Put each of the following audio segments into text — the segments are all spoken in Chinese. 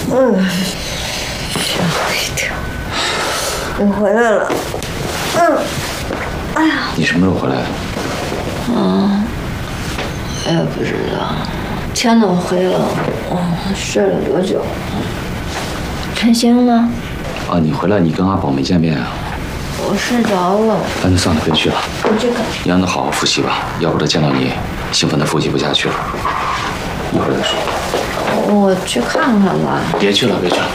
吓我一跳！你回来了。哎呀！ 你什么时候回来的？ 我也不知道，天都黑了。睡了多久？陈星呢？ 啊，你回来，你跟阿宝没见面啊？ 我睡着了。 那算了，别去了。 我去看。 你让他好好复习吧，要不他见到你，兴奋的复习不下去了。一会儿再说。 我去看看吧。 别去了，别去了。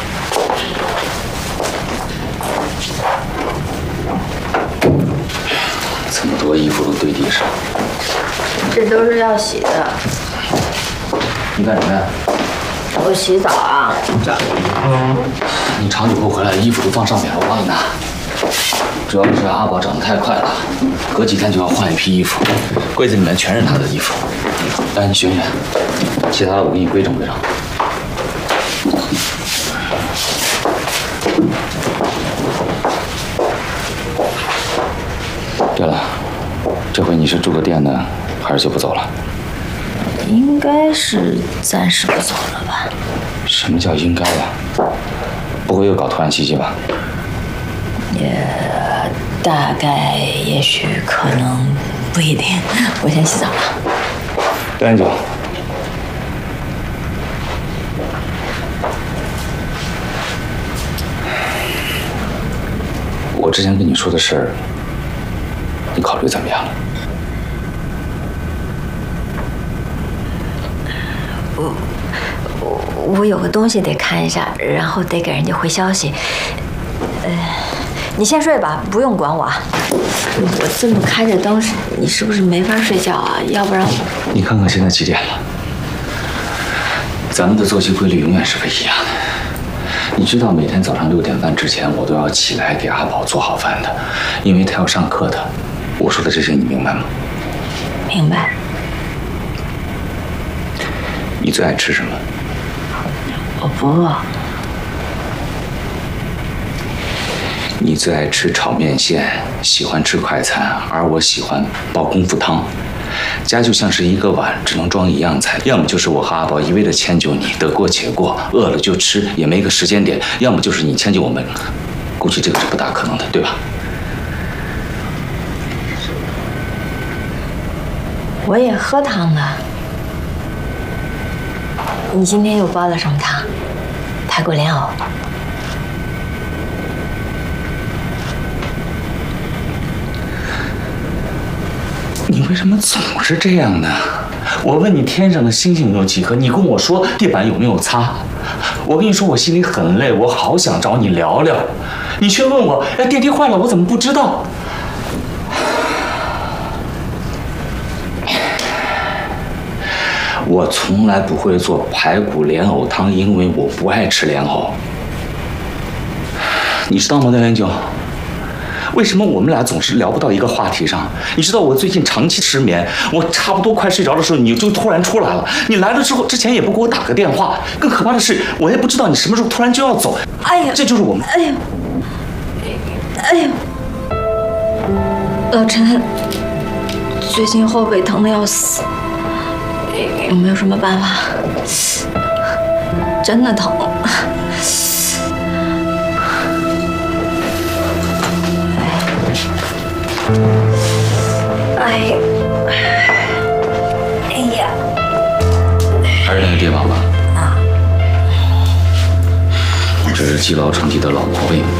这么多衣服都堆地上。 这都是要洗的。 你干什么呀？ 我洗澡啊。 你长久不回来，衣服都放上面了，忘了拿。主要是阿宝长得太快了，隔几天就要换一批衣服，柜子里面全是他的衣服。来，你选选，其他的我给你规整规整。对了，这回你是住个店呢，还是就不走了？ 应该是暂时不走了吧？ 什么叫应该呀？不会又搞突然袭击吧？ 也大概，也许，可能，不一定。我先洗澡了。 待很久。我之前跟你说的事儿，你考虑怎么样了？ 我有个东西得看一下，然后得给人家回消息。你先睡吧，不用管我啊。我这么开着灯，你是不是没法睡觉啊？要不然你看看现在几点了？咱们的作息规律永远是不一样的。你知道每天早上6点半之前，我都要起来给阿宝做好饭的，因为他要上课的。我说的这些你明白吗？ 明白。 你最爱吃什么？ 我不饿。 你最爱吃炒面线，喜欢吃快餐，而我喜欢煲功夫汤。家就像是一个碗，只能装一样菜，要么就是我和阿宝一味的迁就你，得过且过，饿了就吃，也没个时间点；要么就是你迁就我们，估计这个是不大可能的，对吧？ 我也喝汤的。你今天又煲了什么汤？排骨莲藕。 你为什么总是这样呢？我问你天上的星星有几颗，你跟我说地板有没有擦。我跟你说我心里很累，我好想找你聊聊，你却问我，哎，电梯坏了，我怎么不知道？我从来不会做排骨莲藕汤，因为我不爱吃莲藕。你知道吗，段元九？为什么我们俩总是聊不到一个话题上？你知道我最近长期失眠，我差不多快睡着的时候，你就突然出来了。你来了之后，之前也不给我打个电话。更可怕的是，我也不知道你什么时候突然就要走。 哎呀， 这就是我们。 哎呦，哎呦，老陈，最近后背疼得要死，有没有什么办法？真的疼。哎呀，哎呀， 还是那个地方吧。 啊， 这是积劳成疾的老毛病。